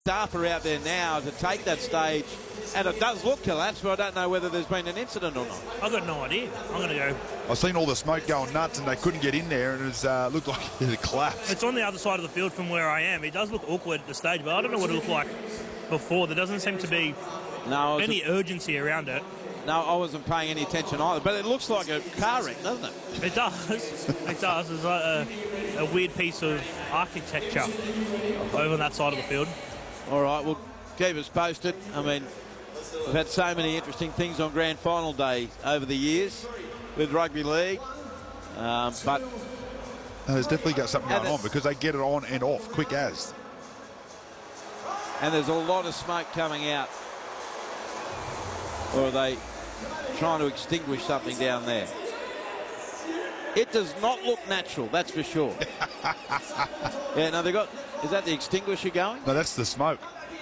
staff are out there now to take that stage, and it does look collapsed, but I don't know whether there's been an incident or not. I've got no idea. I'm going to go. I've seen all the smoke going nuts, and they couldn't get in there, and it looked like it collapsed. It's on the other side of the field from where I am. It does look awkward at the stage, but I don't know what it looked like before. There doesn't seem to be any urgency around it. No, I wasn't paying any attention either, but it looks like a car wreck, doesn't it? It does. It does. It's like a weird piece of architecture over on that side of the field. All right, well, keep us posted. I mean, we've had so many interesting things on Grand Final Day over the years with rugby league, but there's definitely got something going on because they get it on and off quick as. And there's a lot of smoke coming out. Or are they trying to extinguish something down there? It does not look natural, that's for sure. Yeah, no, they got. Is that the extinguisher going? No, that's the smoke.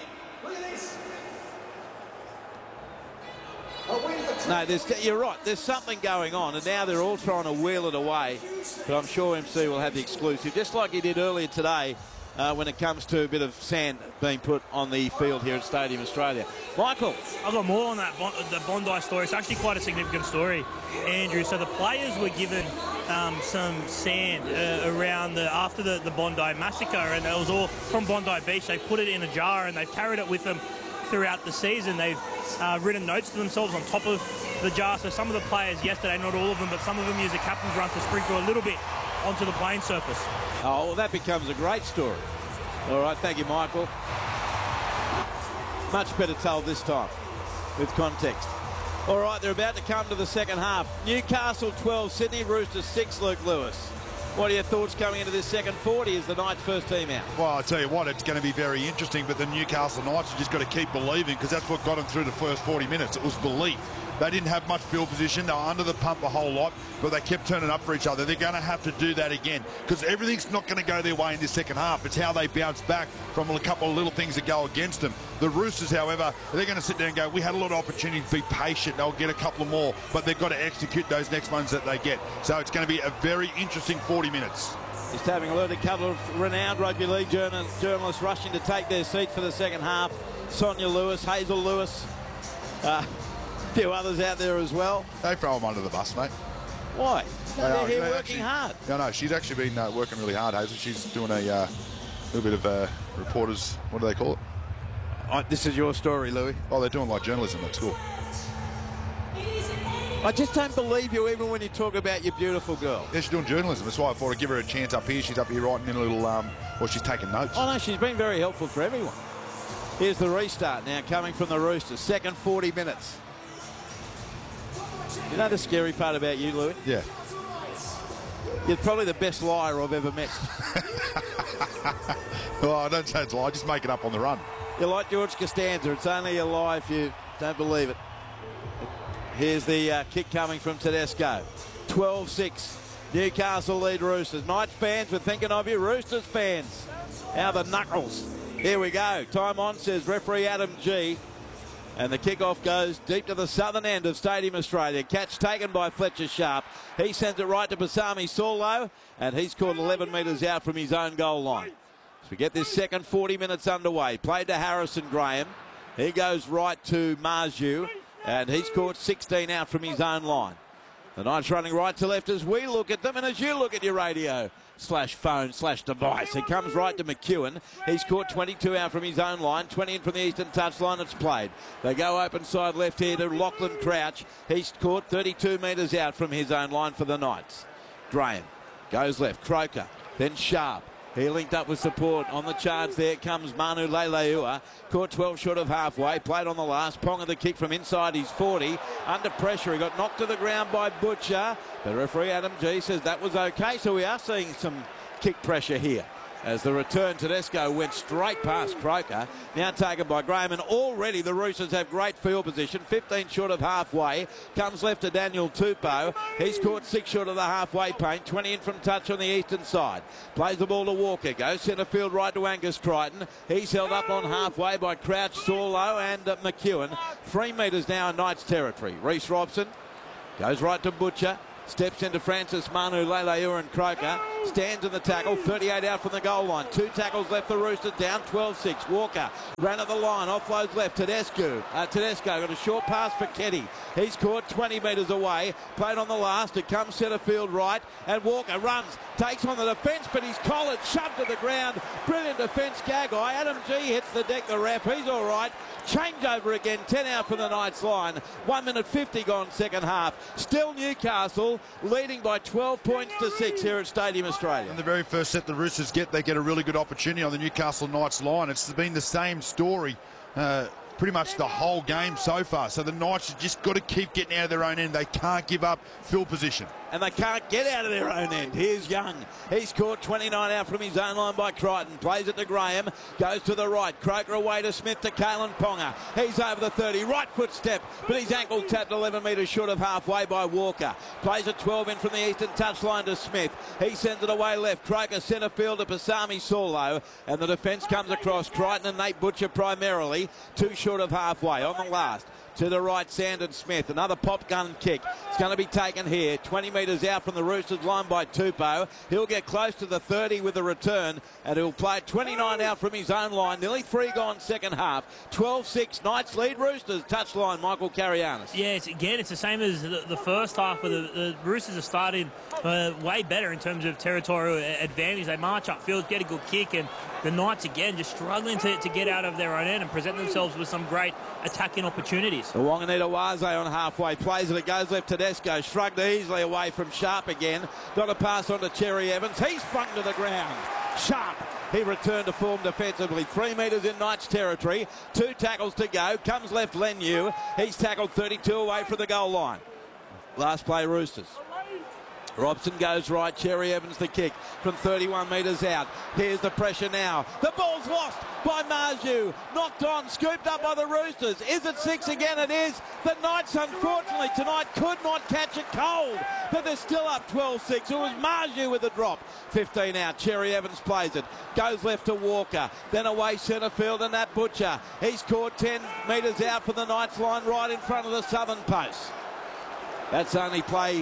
No, you're right. There's something going on, and now they're all trying to wheel it away. But I'm sure MC will have the exclusive, just like he did earlier today when it comes to a bit of sand being put on the field here at Stadium Australia. Michael. I've got more on that the Bondi story. It's actually quite a significant story, Andrew. So the players were given some sand around after the Bondi massacre, and it was all from Bondi Beach. They put it in a jar and they've carried it with them throughout the season. They've written notes to themselves on top of the jar. So some of the players yesterday, not all of them, but some of them use a captain's run to sprinkle a little bit onto the playing surface. Oh, well, that becomes a great story. All right, thank you, Michael. Much better told this time with context. All right, they're about to come to the second half. Newcastle 12, Sydney Roosters 6, Luke Lewis. What are your thoughts coming into this second 40 as the Knights' first team out? Well, I tell you what, it's going to be very interesting, but the Newcastle Knights have just got to keep believing because that's what got them through the first 40 minutes. It was belief. They didn't have much field position. They were under the pump a whole lot, but they kept turning up for each other. They're going to have to do that again because everything's not going to go their way in this second half. It's how they bounce back from a couple of little things that go against them. The Roosters, however, they're going to sit there and go, we had a lot of opportunity to be patient. They'll get a couple of more, but they've got to execute those next ones that they get. So it's going to be a very interesting 40 minutes. Just having alerted a couple of renowned rugby league journalists rushing to take their seats for the second half. Sonia Lewis, Hazel Lewis, a few others out there as well. They throw them under the bus, mate. Why? No, they're here working hard. No, she's actually been working really hard, Hazel. She's doing a little bit of reporters, what do they call it? This is your story, Louis. Oh, they're doing like journalism at school. I just don't believe you even when you talk about your beautiful girl. Yeah, she's doing journalism. That's why I thought I'd give her a chance up here. She's up here writing in a little, she's taking notes. Oh, no, she's been very helpful for everyone. Here's the restart now coming from the Roosters. Second 40 minutes. You know the scary part about you, Louis? Yeah. You're probably the best liar I've ever met. Well, I don't say it's a lie. I just make it up on the run. You're like George Costanza. It's only a lie if you don't believe it. Here's the kick coming from Tedesco. 12-6. Newcastle lead Roosters. Knights fans, we're thinking of you. Roosters fans, how the knuckles. Here we go. Time on, says referee Adam G. And the kickoff goes deep to the southern end of Stadium Australia. Catch taken by Fletcher Sharp. He sends it right to Pasami Saulo, and he's caught 11 metres out from his own goal line. So we get this second 40 minutes underway. Played to Harrison Graham. He goes right to Marju, and he's caught 16 out from his own line. The Knights running right to left as we look at them and as you look at your radio / phone / device. He comes right to McEwen. He's caught 22 out from his own line, 20 in from the eastern touchline. It's played. They go open side left here to Lachlan Crouch. He's caught 32 metres out from his own line for the Knights. Graham goes left. Croker, then Sharp. He linked up with support on the charge. There comes Manu Leilua. Caught 12 short of halfway. Played on the last. Ponga the kick from inside his 40. Under pressure. He got knocked to the ground by Butcher. The referee Adam G says that was okay. So we are seeing some kick pressure here. As the return, Tedesco went straight past Croker. Now taken by Graham, and already the Roosters have great field position. 15 short of halfway. Comes left to Daniel Tupou. He's caught 6 short of the halfway paint. 20 in from touch on the eastern side. Plays the ball to Walker. Goes centre field right to Angus Crichton. He's held up on halfway by Crouch, Saulo and McEwen. 3 metres now in Knights territory. Reece Robson goes right to Butcher. Steps into Francis Manu Leilua and Croker. stands in the tackle, 38 out from the goal line. 2 tackles left for Roosters, down 12-6. Walker ran at the line, offloads left. Tedesco got a short pass for Kenny. He's caught 20 metres away, played on the last. It comes centre field right, and Walker runs, takes on the defence, but he's collared, shoved to the ground. Brilliant defence, Gagai. Adam G hits the deck, the ref. He's all right. Changeover again, 10 out from the Knights line. 1 minute 50 gone second half. Still Newcastle leading by 12 points to 6 here at Stadium Australia. In the very first set the Roosters they get a really good opportunity on the Newcastle Knights line. It's been the same story pretty much the whole game so far. So the Knights have just got to keep getting out of their own end. They can't give up field position. And they can't get out of their own end. Here's Young. He's caught 29 out from his own line by Crichton. Plays it to Graham. Goes to the right. Croker away to Smith to Kalen Ponga. He's over the 30. Right foot step. But his ankle tapped 11 metres short of halfway by Walker. Plays it 12 in from the eastern touchline to Smith. He sends it away left. Croker centre field to Pasami Solo. And the defence comes across. Crichton and Nate Butcher primarily. 2 short of halfway on the last. To the right, Sandon Smith. Another pop gun kick. It's going to be taken here. 20 metres out from the Roosters line by Tupou. He'll get close to the 30 with the return, and he'll play 29 out from his own line. Nearly 3 gone second half. 12-6. Knights lead Roosters. Touchline, Michael Carianis. Yeah, it's the same as the first half, where the Roosters are starting way better in terms of territorial advantage. They march upfield, get a good kick, and the Knights again just struggling to get out of their own end and present themselves with some great attacking opportunities. Wanganita Waze on halfway, plays it, it goes left to Tedesco, shrugged easily away from Sharp again. Got a pass on to Cherry Evans, he's flung to the ground. Sharp, he returned to form defensively. 3 metres in Knights territory, 2 tackles to go, comes left Leniu, he's tackled 32 away from the goal line. Last play Roosters. Robson goes right, Cherry Evans the kick from 31 metres out. Here's the pressure now. The ball's lost by Marju. Knocked on, scooped up by the Roosters. Is it 6 again? It is. The Knights, unfortunately, tonight could not catch it cold, but they're still up 12-6. It was Marju with the drop. 15 out. Cherry Evans plays it. Goes left to Walker. Then away centre field and Nat Butcher. He's caught 10 metres out from the Knights line right in front of the southern post. That's only play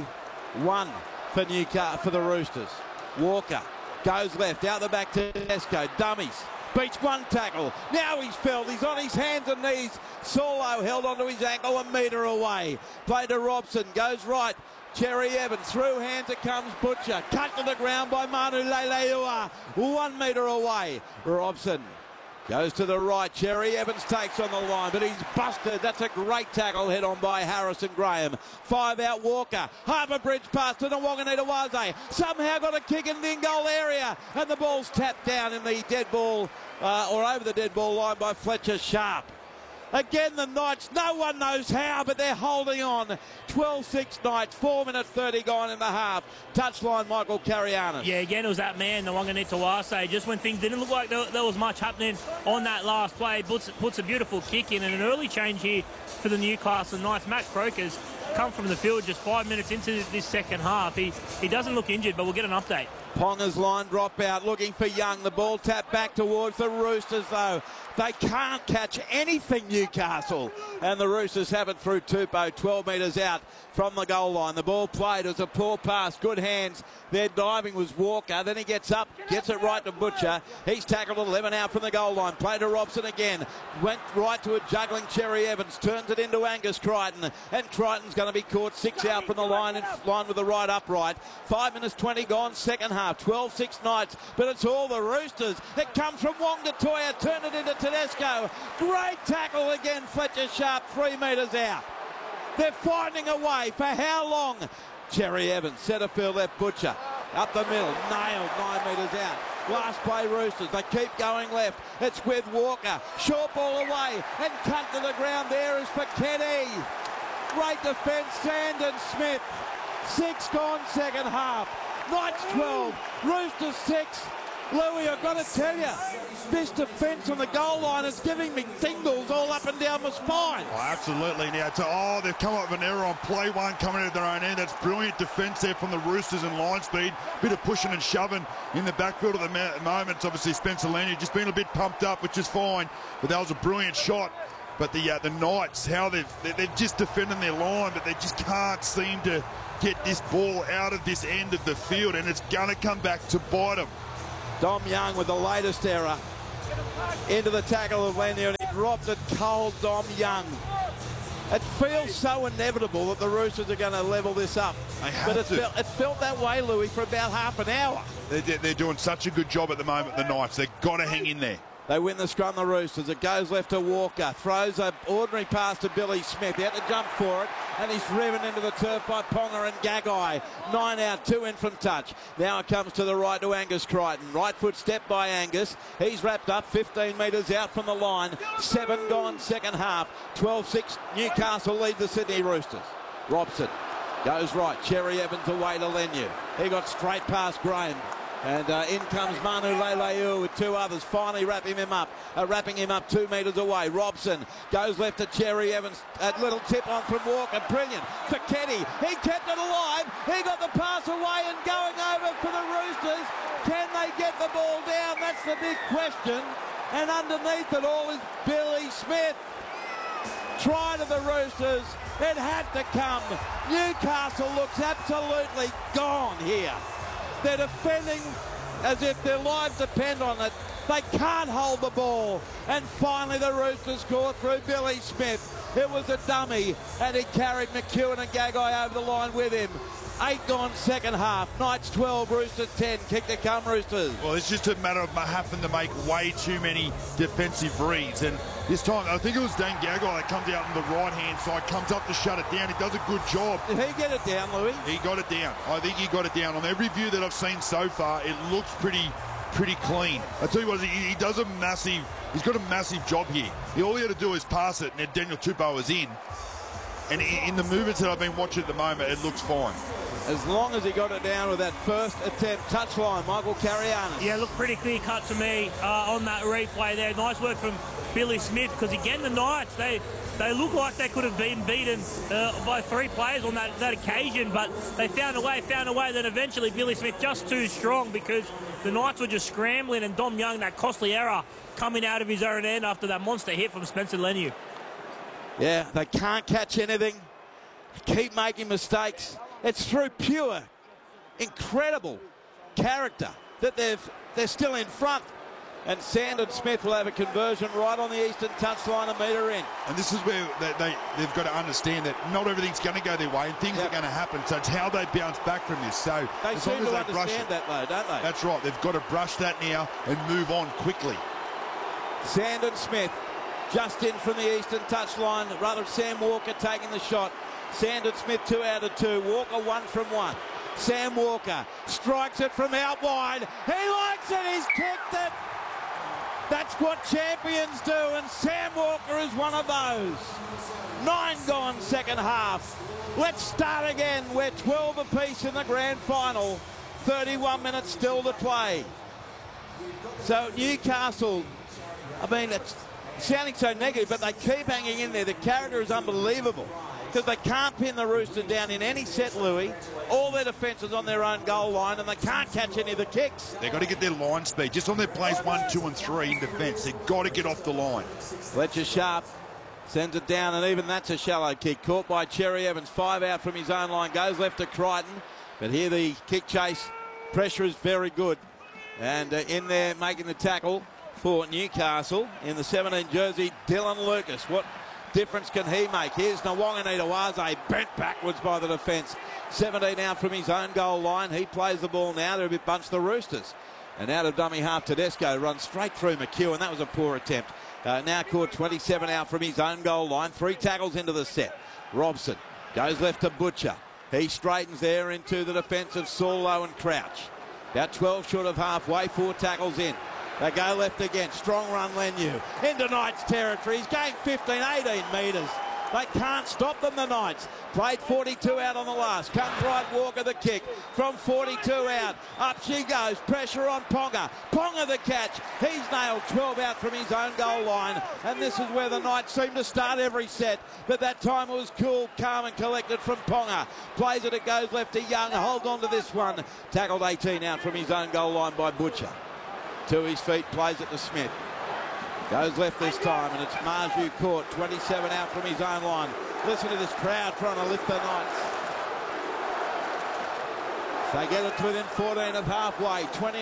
1 for Newcastle, for the Roosters. Walker goes left, out the back to Tedesco. Dummies. Beats 1 tackle. Now he's felled. He's on his hands and knees. Solo held onto his ankle 1 metre away. Play to Robson. Goes right. Cherry Evans. Through hands it comes Butcher. Cut to the ground by Manu Leilua. 1 metre away. Robson goes to the right. Cherry Evans takes on the line, but he's busted. That's a great tackle head on by Harrison Graham. 5 out Walker. Harbour Bridge pass to Wanganita Waze. Somehow got a kick in the in-goal area, and the ball's tapped down in the dead ball, or over the dead ball line by Fletcher Sharp. Again, the Knights, no one knows how, but they're holding on. 12-6 Knights, 4 minutes 30 gone in the half. Touchline, Michael Carianis. Yeah, again, it was that man, the Wanganita Waze. Just when things didn't look like there was much happening on that last play, puts a beautiful kick in, and an early change here for the Newcastle Knights. Matt Croker's come from the field just 5 minutes into this second half. He doesn't look injured, but we'll get an update. Ponga's line drop out, looking for Young. The ball tapped back towards the Roosters, though. They can't catch anything, Newcastle. And the Roosters have it through Tupou, 12 metres out from the goal line. The ball played. It was a poor pass. Good hands. Their diving was Walker. Then he gets up, gets it right to Butcher. He's tackled 11 out from the goal line. Played to Robson again. Went right to a juggling Cherry Evans. Turns it into Angus Crichton. And Crichton's going to be caught 6 out from the line, in line with the right upright. 5 minutes 20 gone, second half. 12-6 Knights, but it's all the Roosters. It comes from Wong to Toya. Turn it into Tedesco. Great tackle again, Fletcher Sharp, 3 metres out. They're finding a way. For how long? Cherry Evans, centre field left, Butcher. Up the middle, nailed, 9 metres out. Last play Roosters, they keep going left. It's with Walker. Short ball away and cut to the ground. There is for Kenny. Great defence, Sandon Smith. 6 gone second half. Knights 12, Roosters 6. Louis, I've got to tell you, this defence on the goal line is giving me tingles all up and down my spine. Oh, absolutely. Now, they've come up with an error on play 1 coming out of their own end. That's brilliant defence there from the Roosters and line speed. Bit of pushing and shoving in the backfield at the moment. It's obviously Spencer Leniu just been a bit pumped up, which is fine. But that was a brilliant shot But the Knights, how they're just defending their line, but they just can't seem to get this ball out of this end of the field, and it's going to come back to bite them. Dom Young with the latest error into the tackle of Leniu, and he dropped it cold. Dom Young. It feels so inevitable that the Roosters are going to level this up. But it felt that way, Louis, for about half an hour. They're doing such a good job at the moment, the Knights. They've got to hang in there. They win the scrum, the Roosters. It goes left to Walker. Throws an ordinary pass to Billy Smith. He had to jump for it, and he's driven into the turf by Ponga and Gagai. 9 out, 2 in from touch. Now it comes to the right to Angus Crichton. Right foot step by Angus. He's wrapped up 15 metres out from the line. 7 gone second half. 12-6 Newcastle lead the Sydney Roosters. Robson goes right. Cherry Evans away to Leniu. He got straight past Graham. And in comes Manu Leileu with 2 others, finally wrapping him up 2 metres away. Robson goes left to Cherry Evans, a little tip on from Walker, brilliant for Kenny. He kept it alive, he got the pass away and going over for the Roosters. Can they get the ball down? That's the big question. And underneath it all is Billy Smith. Try to the Roosters, it had to come. Newcastle looks absolutely gone here. They're defending as if their lives depend on it. They can't hold the ball. And finally the Roosters score through Billy Smith. It was a dummy, and he carried McEwen and Gagai over the line with him. 8 gone second half. Knights 12, Roosters 10. Kick to come, Roosters. Well, it's just a matter of having to make way too many defensive reads. And this time, I think it was Dane Gagai that comes out on the right-hand side, comes up to shut it down. He does a good job. Did he get it down, Louis? He got it down. I think he got it down. On every view that I've seen so far, it looks pretty clean. I tell you what, he does he's got a massive job here. All he had to do is pass it, and Daniel Tupou is in. And in the movements that I've been watching at the moment, it looks fine. As long as he got it down with that first attempt. Touchline, Michael Carianis. Yeah, look, pretty clear cut to me on that replay there. Nice work from Billy Smith, because again, the Knights, they look like they could have been beaten by 3 players on that occasion, but they found a way. Then eventually Billy Smith just too strong, because the Knights were just scrambling, and Dom Young, that costly error coming out of his own end after that monster hit from Spencer Leniu. Yeah, they can't catch anything. Keep making mistakes. It's through pure, incredible character that they're still in front. And Sandon Smith will have a conversion right on the eastern touchline, a metre in. And this is where they've got to understand that not everything's going to go their way, and things are going to happen. So it's how they bounce back from this. So they seem to understand that, though, don't they? That's right. They've got to brush that now and move on quickly. Sandon Smith just in from the eastern touchline. Rather, Sam Walker taking the shot. Sandon Smith 2 out of 2. Walker 1 from 1. Sam Walker strikes it from out wide. He likes it. He's kicked it. That's what champions do, and Sam Walker is one of those. 9 gone second half. Let's start again. We're 12 apiece in the grand final. 31 minutes still to play. So Newcastle, I mean, it's sounding so negative, but they keep hanging in there. The character is unbelievable, because they can't pin the Roosters down in any set, Louis. All their defence is on their own goal line, and they can't catch any of the kicks. They've got to get their line speed. Just on their plays 1, 2 and 3 in defence. They've got to get off the line. Fletcher Sharp sends it down, and even that's a shallow kick. Caught by Cherry Evans. 5 out from his own line. Goes left to Crichton. But here the kick chase pressure is very good. And in there making the tackle for Newcastle in the 17 jersey, Dylan Lucas. What difference can he make? Here's Nawonga bent backwards by the defence. 17 out from his own goal line. He plays the ball now. They're a bit bunched, the Roosters. And out of dummy half, Tedesco runs straight through McEwen. That was a poor attempt. Now caught 27 out from his own goal line. 3 tackles into the set. Robson goes left to Butcher. He straightens there into the defence of Saulo and Crouch. About 12 short of halfway. 4 tackles in. They go left again. Strong run, Leniu. Into Knights territory. He's gained 15, 18 metres. They can't stop them, the Knights. Played 42 out on the last. Comes right, Walker the kick from 42 out. Up she goes. Pressure on Ponga. Ponga the catch. He's nailed 12 out from his own goal line. And this is where the Knights seem to start every set. But that time it was cool, calm and collected from Ponga. Plays it goes left to Young. Holds on to this one. Tackled 18 out from his own goal line by Butcher. To his feet, plays it to Smith. Goes left this time, and it's Marju caught. 27 out from his own line. Listen to this crowd trying to lift the Knights. They get it to within 14 of halfway.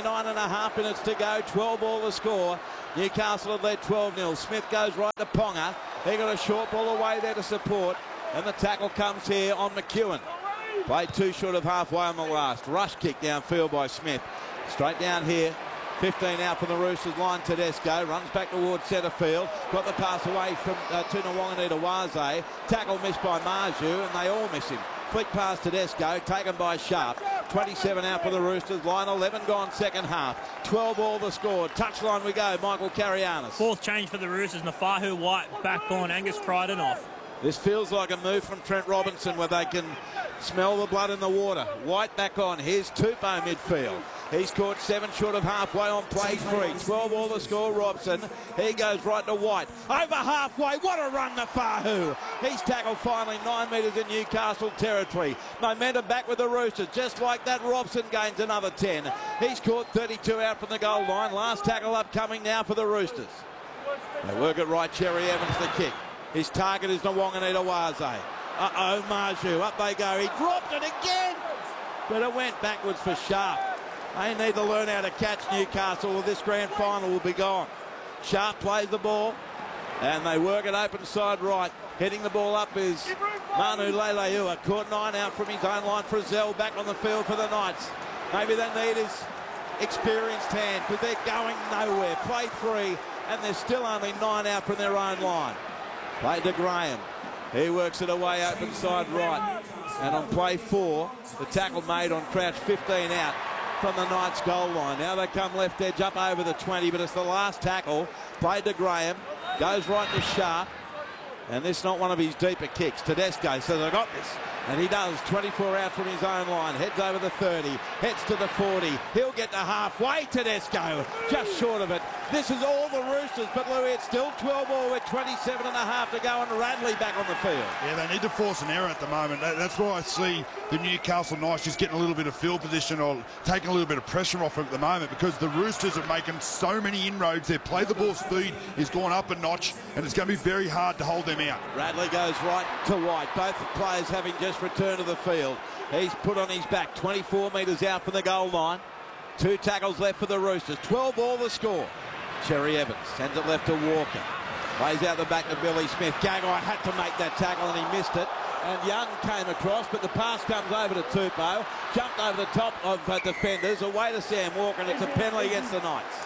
29.5 minutes to go. 12 all the score. Newcastle have led 12-0. Smith goes right to Ponga. He got a short ball away there to support. And the tackle comes here on McEwen. Played too short of halfway on the last. Rush kick downfield by Smith. Straight down here. 15 out from the Roosters line. Tedesco runs back towards centre field. Got the pass away from Tuna Wanganita-Waze. Tackle missed by Marju, and they all miss him. Flick past Tedesco, taken by Sharp. 27 out for the Roosters. Line 11 gone second half. 12 all the score. Touchline we go. Michael Carianis. Fourth change for the Roosters. Nafahu White back on. Angus Crichton off. This feels like a move from Trent Robinson where they can smell the blood in the water. White back on. Here's Tupou midfield. He's caught 7 short of halfway on play 3. 12 all the score, Robson. He goes right to White. Over halfway. What a run, Nafahu. He's tackled finally 9 metres in Newcastle territory. Momentum back with the Roosters. Just like that, Robson gains another 10. He's caught 32 out from the goal line. Last tackle upcoming now for the Roosters. They work it right. Cherry Evans the kick. His target is Wanganita-Waze. Uh-oh, Marju. Up they go. He dropped it again. But it went backwards for Sharp. They need to learn how to catch Newcastle or this grand final will be gone. Sharp plays the ball and they work it open side right. Hitting the ball up is Manu Leilua. Caught 9 out from his own line. Frizzell back on the field for the Knights. Maybe they need his experienced hand because they're going nowhere. Play 3 and there's still only 9 out from their own line. Play to Graham. He works it away open side right. And on play 4, the tackle made on Crouch, 15 out from the Knights goal line. Now they come left edge up over the 20, but it's the last tackle. Played to Graham. Goes right to Sharp. And this is not one of his deeper kicks. Tedesco says, I got this. And he does. 24 out from his own line. Heads over the 30. Heads to the 40. He'll get to halfway. Tedesco just short of it. This is all the Roosters, but Louis, it's still 12 all with 27.5 to go, and Radley back on the field. Yeah, they need to force an error at the moment. That's why I see the Newcastle Knights just getting a little bit of field position or taking a little bit of pressure off them at the moment, because the Roosters are making so many inroads. Their play the ball speed is going up a notch, and it's going to be very hard to hold them out. Radley goes right to White. Both players having just returned to the field. He's put on his back, 24 metres out from the goal line. 2 tackles left for the Roosters. 12 all the score. Cherry Evans sends it left to Walker. Plays out the back to Billy Smith. Gagai had to make that tackle and he missed it. And Young came across, but the pass comes over to Tupou. Jumped over the top of defenders. Away to Sam Walker, and it's a penalty against the Knights.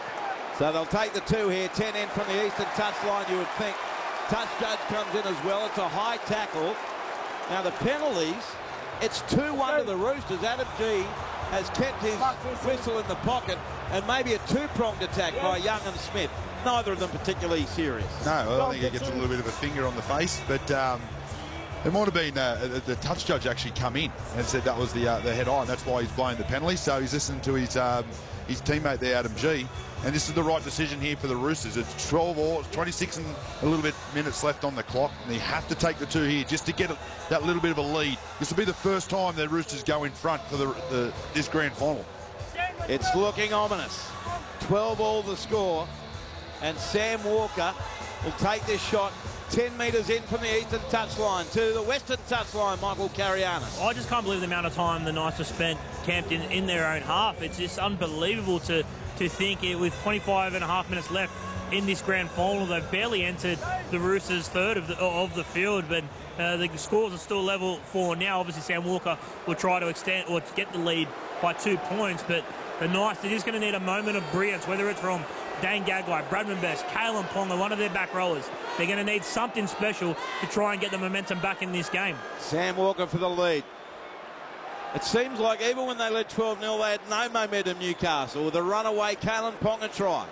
So they'll take the 2 here. 10 in from the eastern touchline, you would think. Touch judge comes in as well. It's a high tackle. Now the penalties, it's 2-1 to the Roosters. Adam G has kept his whistle in the pocket, and maybe a 2-pronged attack by Young and Smith. Neither of them particularly serious. No, I think he gets a little bit of a finger on the face, but it might have been the touch judge actually come in and said that was the head on. That's why he's blowing the penalty. So he's listening to his teammate there, Adam G. And this is the right decision here for the Roosters. It's 12 or 26 and a little bit minutes left on the clock. And they have to take the 2 here just to get that little bit of a lead. This will be the first time the Roosters go in front for this grand final. It's looking ominous. 12 all the score. And Sam Walker will take this shot 10 metres in from the eastern touchline to the western touchline, Michael Carianis. I just can't believe the amount of time the Knights have spent camped in their own half. It's just unbelievable to think it with 25.5 minutes left in this grand final. They've barely entered the Roosters' third of the field, but the scores are still level 4 now. Obviously, Sam Walker will try to extend or to get the lead by 2 points, but the Knights, they're just going to need a moment of brilliance, whether it's from Dane Gagai, Bradman Best, Kalen Ponga, one of their back rowers. They're going to need something special to try and get the momentum back in this game. Sam Walker for the lead. It seems like even when they led 12-0, they had no momentum, Newcastle, with a runaway Kalen Ponga try.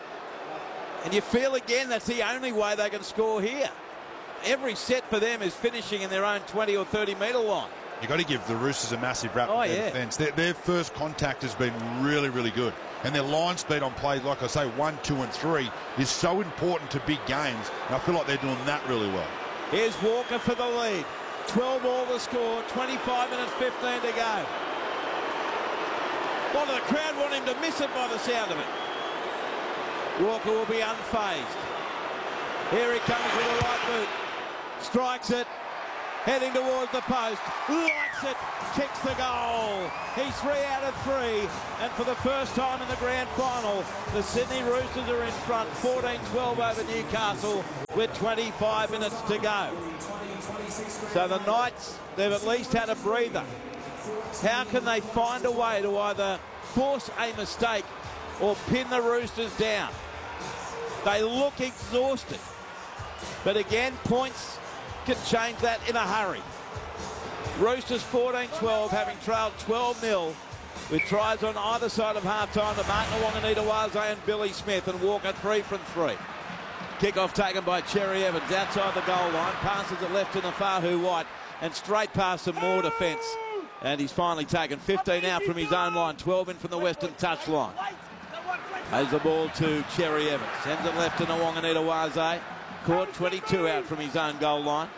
And you feel again that's the only way they can score here. Every set for them is finishing in their own 20 or 30 metre line. You've got to give the Roosters a massive rap for their defence. Their first contact has been really, really good. And their line speed on plays, like I say, 1, 2 and 3, is so important to big games. And I feel like they're doing that really well. Here's Walker for the lead. 12 all the score, 25 minutes 15 to go. Well, the crowd want him to miss it by the sound of it. Walker will be unfazed. Here he comes with a right boot. Strikes it. Heading towards the post. Likes it. Kicks the goal. He's 3 out of 3. And for the first time in the grand final, the Sydney Roosters are in front 14-12 over Newcastle with 25 minutes to go. So the Knights, they've at least had a breather. How can they find a way to either force a mistake or pin the Roosters down? They look exhausted. But again, points can change that in a hurry. Roosters 14-12, having trailed 12-0 with tries on either side of half-time to Martin Awonga-Nitawase and Billy Smith, and Walker 3 from 3. Kick-off taken by Cherry Evans outside the goal line, passes it left to Nafahu White and straight past some more defence. And he's finally taken 15 out from his own line, 12 in from the western touchline. Has the ball to Cherry Evans, sends it left to Awonga-Nitawase. Caught 22 out from his own goal line.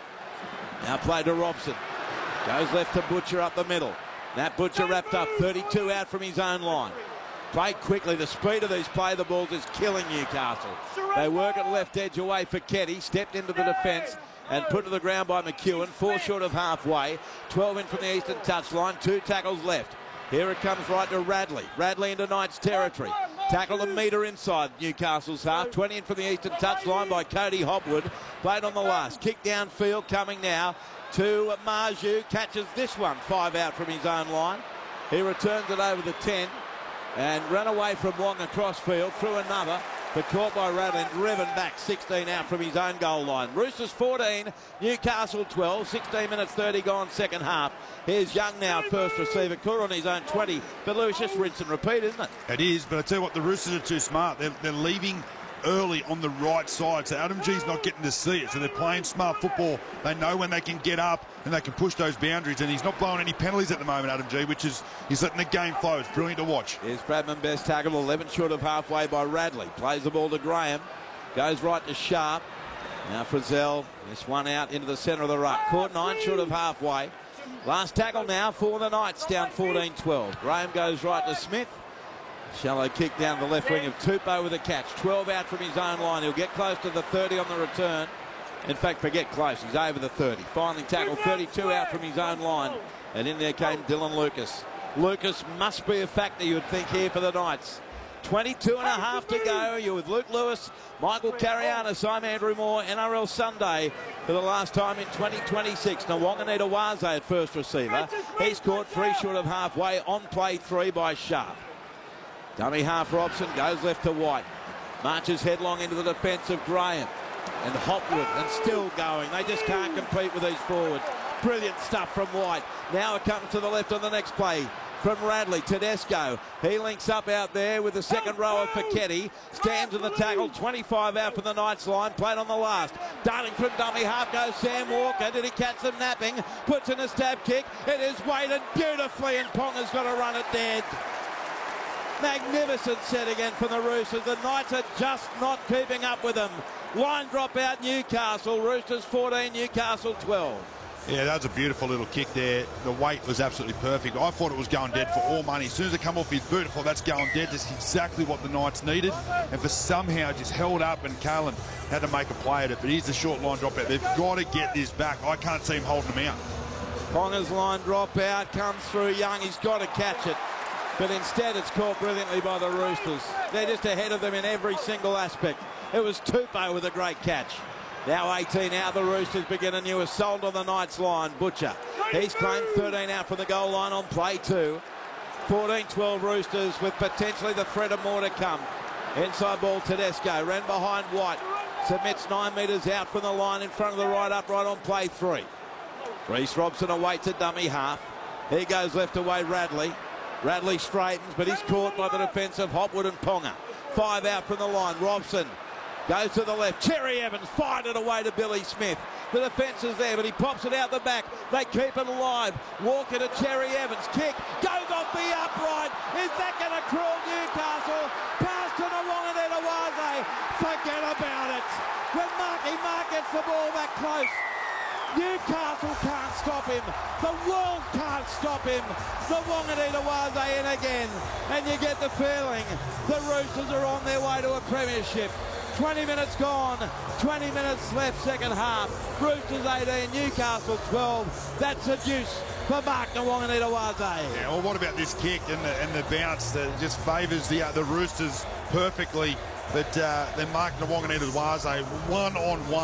Now play to Robson. Goes left to Butcher up the middle. That Butcher wrapped up 32 out from his own line. Played quickly. The speed of these play the balls is killing Newcastle. They work at left edge away for Keddy. Stepped into the defence and put to the ground by McEwen. 4 short of halfway. 12 in from the eastern touchline. 2 tackles left. Here it comes right to Radley. Radley into Knights territory. Tackle a metre inside Newcastle's half. 20 in from the eastern touchline by Cody Hopwood. Played on the last. Kick downfield coming now to Marju. Catches this one. 5 out from his own line. He returns it over the 10 and ran away from Wong across field. Through another. But caught by Radley and driven back 16 out from his own goal line. Roosters 14, Newcastle 12, 16 minutes 30 gone second half. Here's Young now, first receiver. Caught on his own 20, but Lewis, just rinse and repeat, isn't it? It is, but I tell you what, the Roosters are too smart. They're leaving early on the right side, so Adam G's not getting to see it, so they're playing smart football. They know when they can get up and they can push those boundaries, and he's not blowing any penalties at the moment, Adam G, which is, he's letting the game flow. It's brilliant to watch. Here's Bradman Best tackled 11 short of halfway by Radley. Plays the ball to Graham. Goes right to Sharp. Now Frizzell, this one out into the centre of the ruck. Caught 9 short of halfway. Last tackle now for the Knights, down 14-12. Graham goes right to Smith. Shallow kick down the left wing of Tupou with a catch. 12 out from his own line. He'll get close to the 30 on the return. In fact, forget close. He's over the 30. Finally tackled 32 out from his own line. And in there came Dylan Lucas. Lucas must be a factor, you would think, here for the Knights. 22 and a half to go. You're with Luke Lewis, Michael Carianis. I'm Andrew Moore. NRL Sunday for the last time in 2026. Awonga-Nitawase at first receiver. He's caught 3 short of halfway on play 3 by Sharp. Dummy half Robson goes left to White. Marches headlong into the defence of Graham. And Hopwood, and still going. They just can't compete with these forwards. Brilliant stuff from White. Now it comes to the left on the next play from Radley. Tedesco. He links up out there with the second rower for Keddy. Stands in the tackle. 25 out from the Knights line. Played on the last. Darting from dummy half goes Sam Walker. Did he catch them napping? Puts in a stab kick. It is weighted beautifully, and Ponga's got to run it dead. Magnificent set again from the Roosters. The Knights are just not keeping up with them. Line drop out Newcastle. Roosters 14, Newcastle 12. Yeah, that was a beautiful little kick there. The weight was absolutely perfect. I thought it was going dead for all money. As soon as it come off his boot, I thought that's going dead. That's exactly what the Knights needed. And for somehow just held up, and Carlin had to make a play at it. But here's the short line drop out. They've got to get this back. I can't see him holding them out. Ponga's line drop out. Comes through Young. He's got to catch it. But instead it's caught brilliantly by the Roosters. They're just ahead of them in every single aspect. It was Tupou with a great catch. Now 18 out, the Roosters begin a new assault on the Knights line. Butcher, he's claimed 13 out from the goal line on play 2. 14-12 Roosters with potentially the threat of more to come. Inside ball Tedesco, ran behind White. Submits 9 metres out from the line in front of the right upright on play 3. Reece Robson awaits a dummy half. He goes left away Radley. Radley straightens, but he's caught by the defence of Hopwood and Ponga. 5 out from the line. Robson goes to the left. Cherry Evans fired it away to Billy Smith. The defence is there, but he pops it out the back. They keep it alive. Walker to Cherry Evans. Kick goes off the upright. Is that going to crawl Newcastle? Pass to Awonga-Nitawase. Forget about it. When Marky Mark gets the ball back close, Newcastle can't stop him. The world can't stop him. The Wanganita Wazee in again. And you get the feeling the Roosters are on their way to a premiership. 20 minutes gone, 20 minutes left, second half. Roosters 18, Newcastle 12. That's a deuce for Mark Wanganita Wazee. Yeah, well, what about this kick and the bounce that just favours the Roosters perfectly? But then Mark Wanganita Wazee one-on-one.